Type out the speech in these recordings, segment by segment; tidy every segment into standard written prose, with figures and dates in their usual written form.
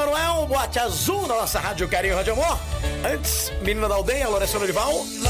Emanuel, bote azul na nossa Rádio Carinho, Rádio Amor. Antes, Menina da Aldeia, Lourenço Norival.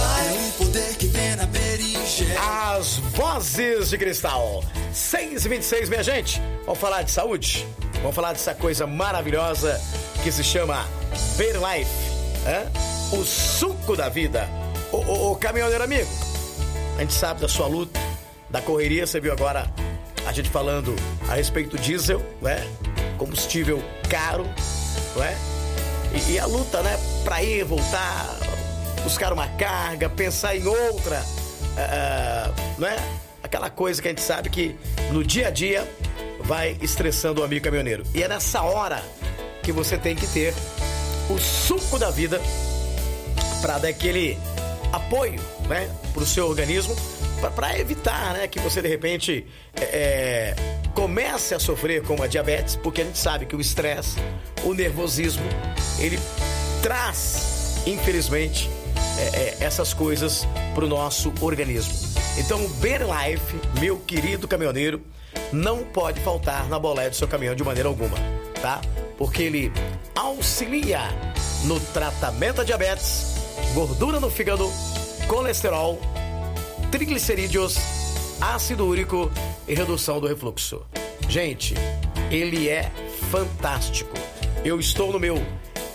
As Vozes de Cristal. 6h26, minha gente. Vamos falar de saúde? Vamos falar dessa coisa maravilhosa que se chama Better Life. O suco da vida. O caminhoneiro amigo, a gente sabe da sua luta, da correria. Você viu agora a gente falando a respeito do diesel, né? Combustível caro, né? E a luta, né? Pra ir, voltar, buscar uma carga, pensar em outra, né? Aquela coisa que a gente sabe que no dia a dia vai estressando o amigo caminhoneiro. E é nessa hora que você tem que ter o suco da vida para dar aquele apoio, né, pro seu organismo, para evitar, né, que você de repente comece a sofrer com a diabetes, porque a gente sabe que o estresse, o nervosismo, ele traz, infelizmente, essas coisas pro nosso organismo. Então o Better Life, meu querido caminhoneiro, não pode faltar na boleia do seu caminhão de maneira alguma, tá? Porque ele auxilia no tratamento da diabetes, gordura no fígado, colesterol, triglicerídeos, ácido úrico e redução do refluxo. Gente, ele é fantástico. Eu estou no meu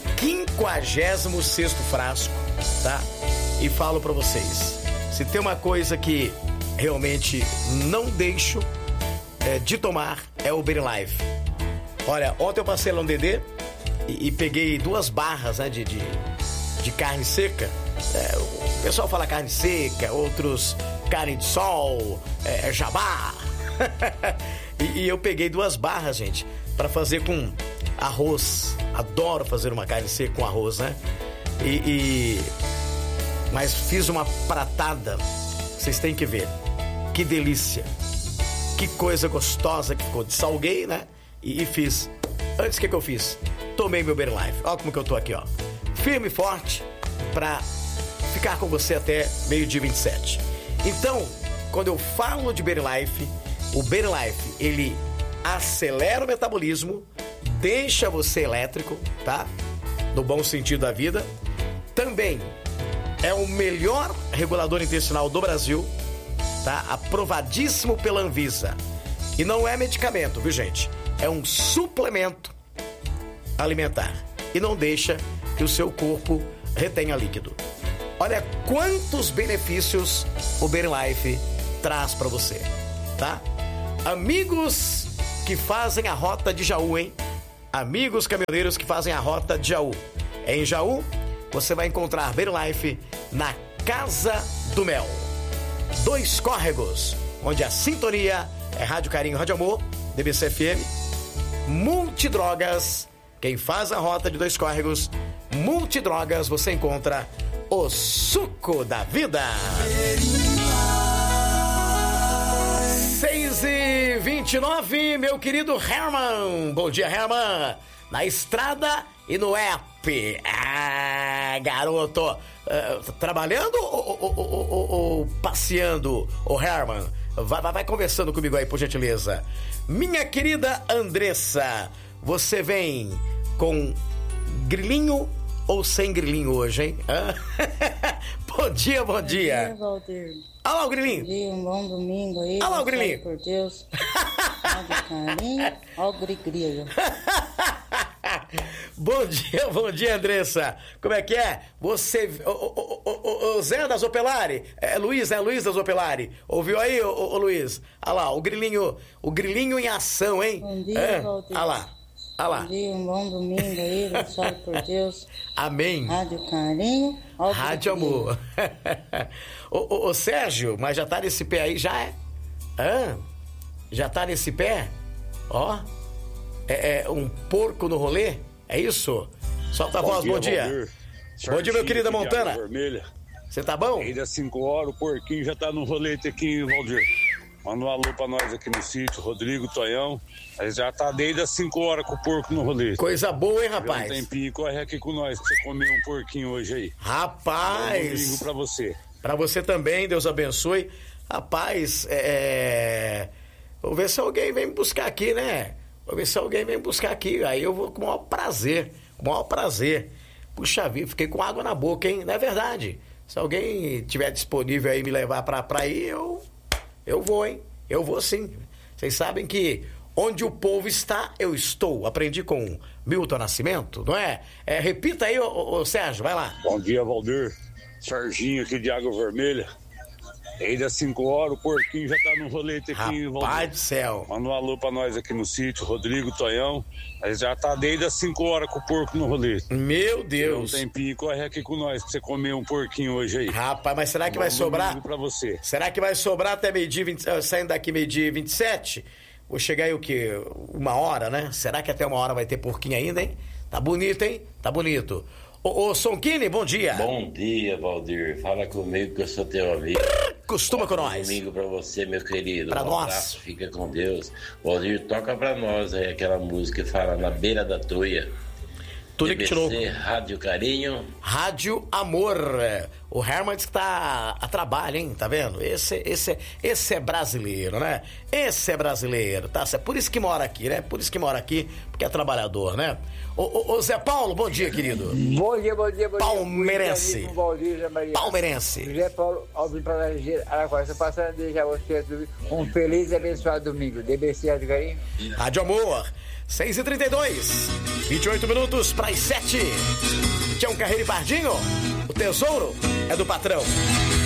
56º frasco, tá? E falo pra vocês, se tem uma coisa que realmente não deixo de tomar, é o Better Life. Olha, ontem eu passei lá no Dedê e peguei 2 barras, né, de carne seca. O pessoal fala carne seca, outros carne de sol, jabá. e eu peguei 2 barras, gente, para fazer com arroz. Adoro fazer uma carne seca com arroz, né? Mas fiz uma pratada, vocês têm que ver. Que delícia. Que coisa gostosa que ficou. Salguei, né? E fiz. Antes, o que eu fiz? Tomei meu Better Life. Olha como que eu tô aqui, ó. Firme e forte pra ficar com você até meio-dia 27. Então, quando eu falo de Better Life, o Better Life, ele acelera o metabolismo, deixa você elétrico, tá? No bom sentido da vida. Também é o melhor regulador intestinal do Brasil, tá? Aprovadíssimo pela Anvisa. E não é medicamento, viu, gente? É um suplemento alimentar. E não deixa que o seu corpo retenha líquido. Olha quantos benefícios o Better Life traz pra você, tá? Amigos que fazem a rota de Jaú, hein? Amigos caminhoneiros que fazem a rota de Jaú. Em Jaú, você vai encontrar Better Life na Casa do Mel. 2 Córregos, onde a sintonia é Rádio Carinho, Rádio Amor, DBC FM. Multidrogas, quem faz a rota de 2 Córregos, Multidrogas, você encontra o suco da vida. 6h29, meu querido Herman. Bom dia, Herman. Na estrada e no app. Garoto. Trabalhando ou passeando, o Herman? Vai conversando comigo aí, por gentileza. Minha querida Andressa, você vem com grilinho ou sem grilinho hoje, hein? Bom dia, bom dia. Bom dia, Valdir. Olha lá o grilinho. Bom dia, um bom domingo aí. Olha lá o grilinho. Por Deus. Olha o carinho, olha o grigrilho. Bom dia, Andressa. Como é que é? Você... O Zé das Opelari? Luiz, né? Luiz das Opelari. Ouviu aí, ô Luiz? Olha lá, o grilinho em ação, hein? Bom dia, Valdir. Olha lá. Bom dia, um bom domingo aí, abençoado por Deus. Amém. Rádio Carinho, olha o Rádio grigrilho. Amor. Ô, Sérgio, mas já tá nesse pé aí, já é? Já tá nesse pé? Ó. Um porco no rolê? É isso? Solta a voz, bom dia. Bom dia, meu querido Montana. Você tá bom? Ainda 5 horas, o porquinho já tá no rolete aqui, Valdir. Manda um alô pra nós aqui no sítio, Rodrigo, Tonhão. Aí já tá desde as 5 horas com o porco no rolete. Coisa boa, hein, rapaz? Um tempinho, corre aqui com nós pra você comer um porquinho hoje aí. Rapaz! Bom domingo pra você. Pra você também, Deus abençoe. Rapaz, vou ver se alguém vem me buscar aqui, né? Vou ver se alguém vem buscar aqui. Aí eu vou com o maior prazer. Puxa vida, fiquei com água na boca, hein? Não é verdade? Se alguém tiver disponível aí me levar pra ir, eu vou, hein? Eu vou sim. Vocês sabem que onde o povo está, eu estou. Aprendi com Milton Nascimento, não é? Repita aí, ô Sérgio, vai lá. Bom dia, Valdir. Serginho aqui de Água Vermelha. Ainda às 5 horas, o porquinho já tá no rolete aqui, Valdir. Rapaz do céu. Manda um alô pra nós aqui no sítio, Rodrigo, Tonhão. Mas já tá desde as 5 horas com o porco no rolete. Meu Deus. Um tempinho, corre aqui com nós pra você comer um porquinho hoje aí. Rapaz, mas será que vai sobrar? Pra você. Será que vai sobrar até meio-dia, saindo daqui meio-dia 27? Vou chegar aí o quê? 1 hora, né? Será que até 1 hora vai ter porquinho ainda, hein? Tá bonito, hein? Tá bonito. Ô Sonquini, bom dia. Bom dia, Valdir. Fala comigo que eu sou teu amigo. Costuma com nós. Domingo pra você, meu querido. Pra nós. Abraço, fica com Deus. Valdir, toca pra nós aí aquela música que fala Na Beira da Toia. Tudo que tirou. Rádio Carinho. Rádio Amor. O Herman diz que tá a trabalho, hein? Tá vendo? Esse é brasileiro, né? Esse é brasileiro, tá? É por isso que mora aqui, né? Por isso que mora aqui, porque é trabalhador, né? Ô Zé Paulo, bom dia, querido. Bom dia. Palmeirense. Palmeirense. José Paulo, Alvin para Araquara. Estou passando a desejar a você um feliz e abençoado domingo. DBC Rádio Carinho. Rádio Amor. 6h32, 28 minutos para as 7. Tião Carreiro e Pardinho, o tesouro é do patrão.